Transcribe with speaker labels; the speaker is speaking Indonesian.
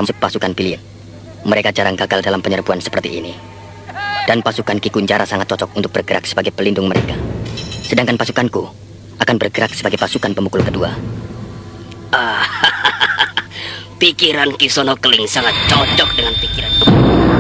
Speaker 1: pasukan pilihan. Mereka jarang gagal dalam penyerbuan seperti ini. Dan pasukan Ki Kunjara sangat cocok untuk bergerak sebagai pelindung mereka. Sedangkan pasukanku akan bergerak sebagai pasukan pemukul kedua.
Speaker 2: Pikiran Kisono Keling sangat cocok dengan pikiranku.